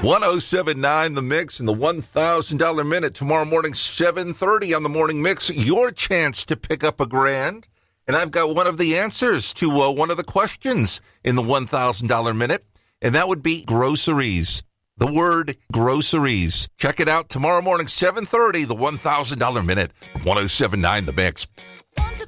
1079 The Mix and the $1,000 Minute tomorrow morning, 7:30 on the Morning Mix. Your chance to pick up a grand. And I've got one of the answers to one of the questions in the $1,000 Minute, and that would be groceries. The word groceries. Check it out tomorrow morning, 7:30, the $1,000 Minute, 1079 The Mix.